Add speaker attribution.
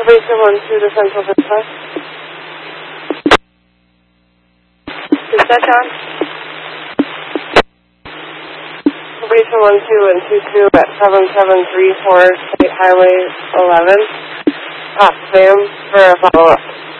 Speaker 1: Probation 1-2 to Central Dispatch. Dispatch on. Probation 1-2 and 2-2 at 7734 State Highway 11. Sam for a follow-up.